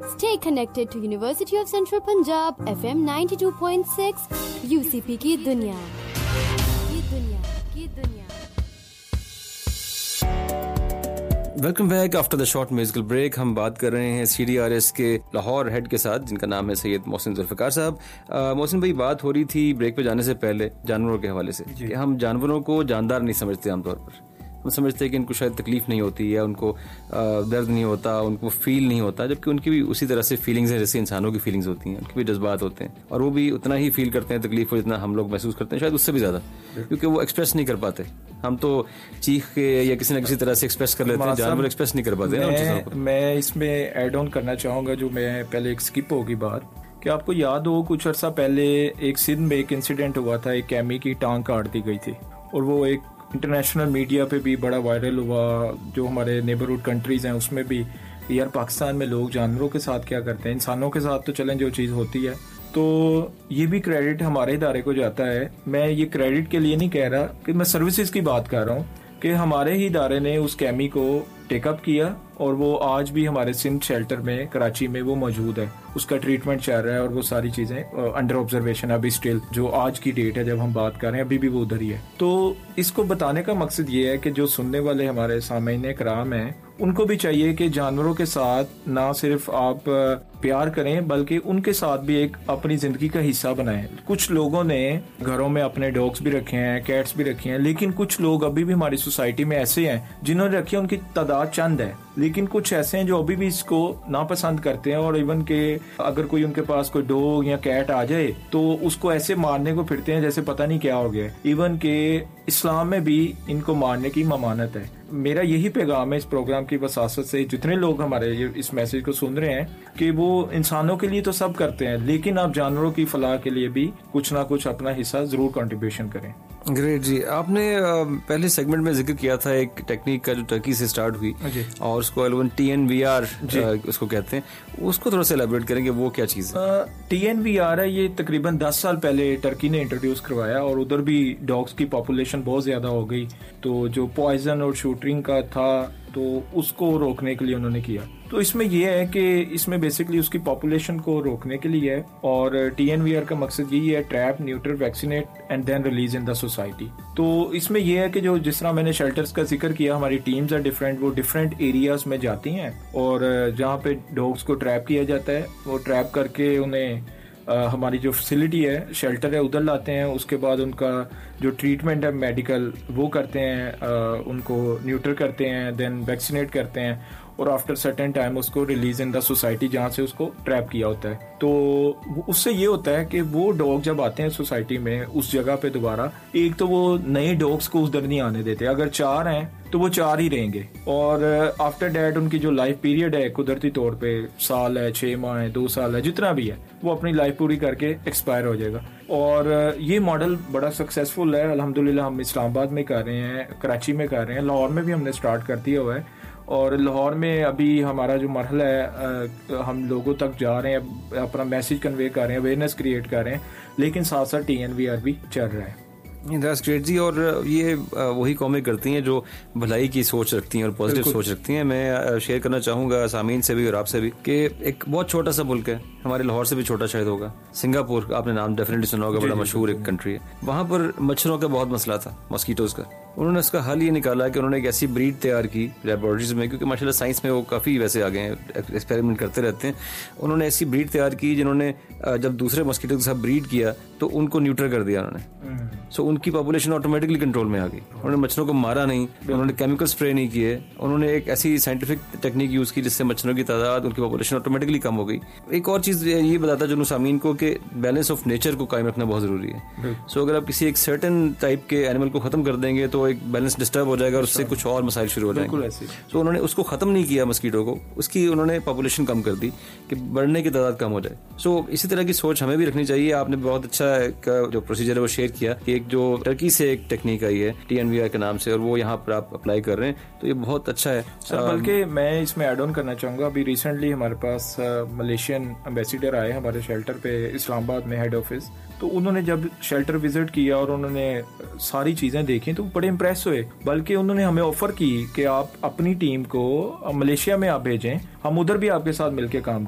Stay connected to University of Central Punjab, FM 92.6, UCP की दुनिया। Welcome back after the short musical break. हम बात कर रहे हैं CDRS के लाहौर हेड के साथ, जिनका नाम है सैयद मोहसिन जुल्फ़िकार साहब। मोहसिन भाई, बात हो रही थी ब्रेक पे जाने से पहले जानवरों के हवाले से कि हम जानवरों को जानदार नहीं समझते। आमतौर पर हम समझते हैं कि इनको शायद तकलीफ नहीं होती या उनको दर्द नहीं होता, उनको फील नहीं होता, जबकि उनकी भी उसी तरह से फीलिंग्स हैं जैसे इंसानों की फीलिंग्स होती हैं। उनके भी जज्बात होते हैं और वो भी उतना ही फील करते हैं तकलीफ को जितना हम लोग महसूस करते हैं, शायद उससे भी ज़्यादा, क्योंकि वो एक्सप्रेस नहीं कर पाते। हम तो चीख के या किसी न किसी तरह से एक्सप्रेस कर लेते हैं, जानवर एक्सप्रेस नहीं कर पाते। मैं इसमें ऐड ऑन करना चाहूँगा, जो मैं पहले एक स्किप होगी बात, कि आपको याद हो कुछ अर्सा पहले एक सिंध में एक इंसिडेंट हुआ था, एक कैमी की टांग काट दी गई थी और वो एक इंटरनेशनल मीडिया पे भी बड़ा वायरल हुआ। जो हमारे नेबरहुड कंट्रीज हैं उसमें भी, यार पाकिस्तान में लोग जानवरों के साथ क्या करते हैं, इंसानों के साथ तो चलें जो चीज़ होती है। तो ये भी क्रेडिट हमारे इदारे को जाता है। मैं ये क्रेडिट के लिए नहीं कह रहा कि मैं सर्विसेज की बात कर रहा हूँ, कि हमारे ही इदारे ने उस कैमी को टेकअप किया और वो आज भी हमारे सिंध शेल्टर में कराची में वो मौजूद है, उसका ट्रीटमेंट चल रहा है और वो सारी चीज़ें अंडर ऑब्जर्वेशन अभी स्टिल, जो आज की डेट है जब हम बात कर रहे हैं, अभी भी वो उधर ही है। तो इसको बताने का मकसद ये है कि जो सुनने वाले हमारे सामईन कराम हैं, उनको भी चाहिए कि जानवरों के साथ ना सिर्फ आप प्यार करें बल्कि उनके साथ भी एक अपनी जिंदगी का हिस्सा बनाएं। कुछ लोगों ने घरों में अपने डॉग्स भी रखे हैं, कैट्स भी रखे हैं, लेकिन कुछ लोग अभी भी हमारी सोसाइटी में ऐसे हैं जिन्होंने रखे, उनकी तादाद चंद है, लेकिन कुछ ऐसे हैं जो अभी भी इसको नापसंद करते हैं। और इवन के अगर कोई उनके पास कोई डॉग या कैट आ जाए तो उसको ऐसे मारने को फिरते हैं जैसे पता नहीं क्या हो गया। इवन के इस्लाम में भी इनको मारने की ममानत है। मेरा यही पैगाम है इस प्रोग्राम की वसासत से, जितने लोग हमारे इस मैसेज को सुन रहे हैं, कि वो इंसानों के लिए तो सब करते हैं, लेकिन आप जानवरों की फलाह के लिए भी कुछ ना कुछ अपना हिस्सा जरूर कंट्रीब्यूशन करें। ग्रेट जी। आपने पहले सेगमेंट में जिक्र किया था एक टेक्निक का जो टर्की से स्टार्ट हुई और उसको TNVR उसको कहते हैं, उसको थोड़ा सा एलैबोरेट करेंगे, वो क्या चीज़ है? TNVR है, ये तकरीबन 10 साल पहले टर्की ने इंट्रोड्यूस करवाया और उधर भी डॉग्स की पॉपुलेशन बहुत ज़्यादा हो गई, तो जो पॉइजन और शूटिंग का था तो उसको रोकने के लिए उन्होंने किया। तो इसमें यह है कि इसमें बेसिकली उसकी पॉपुलेशन को रोकने के लिए है और TNVR का मकसद यही है, trap, neuter, vaccinate and then release in the society. तो इसमें यह है कि जो जिस तरह मैंने शेल्टर्स का जिक्र किया, हमारी टीम्स आर डिफरेंट, वो डिफरेंट एरियाज में जाती हैं और जहाँ पे डॉग्स को ट्रैप किया जाता है वो ट्रैप करके उन्हें हमारी जो फैसिलिटी है, शेल्टर है, उधर लाते हैं। उसके बाद उनका जो ट्रीटमेंट है मेडिकल वो करते हैं, उनको न्यूटर करते हैं, देन वैक्सीनेट करते हैं और आफ्टर सर्टेन टाइम उसको रिलीज इन द सोसाइटी जहाँ से उसको ट्रैप किया होता है। तो उससे ये होता है कि वो डॉग जब आते हैं सोसाइटी में उस जगह पे दोबारा, एक तो वो नए डॉग्स को उधर नहीं आने देते, अगर 4 हैं तो वो 4 ही रहेंगे और आफ्टर डैट उनकी जो लाइफ पीरियड है कुदरती तौर पे साल है, 6 माह है, 2 साल है, जितना भी है, वो अपनी लाइफ पूरी करके एक्सपायर हो जाएगा। और ये मॉडल बड़ा सक्सेसफुल है अल्हम्दुलिल्लाह। हम इस्लामाबाद में कर रहे हैं, कराची में कर रहे हैं, लाहौर में भी हमने स्टार्ट कर दिया हुआ है और लाहौर में अभी हमारा जो मरहला है, हम लोगों तक जा रहे हैं, अपना मैसेज कन्वे कर रहे हैं, अवेयरनेस क्रिएट कर रहे हैं, लेकिन साथ साथ TNVR भी चल रहा है। That's great जी। और ये वही कौमें करती हैं जो भलाई की सोच रखती हैं और पॉजिटिव सोच रखती हैं। मैं शेयर करना चाहूँगा सामीन से भी और आपसे भी कि एक बहुत छोटा सा मुल्क है, हमारे लाहौर से भी छोटा शायद होगा, सिंगापुर, आपने नाम डेफिनेटली सुना होगा, बड़ा मशहूर एक कंट्री है। वहाँ पर मच्छरों का बहुत मसला था, मॉस्किटोज का। उन्होंने उसका हल ये निकाला कि उन्होंने एक ऐसी ब्रीड तैयार की लेबोरेटरीज में, क्योंकि माशाल्लाह साइंस में वो काफ़ी वैसे आगे हैं, एक्सपेरिमेंट करते रहते हैं। उन्होंने ऐसी ब्रीड तैयार की जिन्होंने जब दूसरे मॉस्किटो के साथ ब्रीड किया तो उनको न्यूट्रल कर दिया उन्होंने। सो उनकी पॉपुलेशन ऑटोमेटिकली कंट्रोल में आ गई। उन्होंने मच्छरों को मारा नहीं, उन्होंने केमिकल स्प्रे नहीं किए, उन्होंने एक ऐसी साइंटिफिक टेक्निक यूज़ की जिससे मच्छरों की तादाद, उनकी पॉपुलेशन ऑटोमेटिकली कम हो गई। एक और चीज़ ये बताता है सामीन को कि बैलेंस ऑफ नेचर को कायम रखना बहुत ज़रूरी है। सो अगर आप किसी एक सर्टेन टाइप के एनिमल को ख़त्म कर देंगे तो एक बैलेंस डिस्टर्ब हो जाएगा और उससे कुछ और मसाइल शुरू हो जाएंगे। सो उन्होंने उसको ख़त्म नहीं किया मस्कीटो को, उसकी उन्होंने पॉपुलेशन कम कर दी कि बढ़ने की तादाद कम हो जाए। सो इसी तरह की सोच हमें भी रखनी चाहिए। आपने बहुत अच्छा जो प्रोसीजर है वो शेयर किया कि एक जो टर्की से एक टेक्निक आई है TNVR के नाम से और वो यहाँ पर आप अप्लाई कर रहे हैं, तो ये बहुत अच्छा है सर। बल्कि मैं इसमें ऐड ऑन करना चाहूँगा, अभी रिसेंटली हमारे पास मलेशियन एम्बेसडर आए हमारे शेल्टर पे इस्लामाबाद में, हेड ऑफिस। तो उन्होंने जब शेल्टर विजिट किया और उन्होंने सारी चीज़ें देखी तो बड़े इम्प्रेस हुए। बल्कि उन्होंने हमें ऑफर की कि आप अपनी टीम को मलेशिया में आप भेजें, हम उधर भी आपके साथ मिलकर काम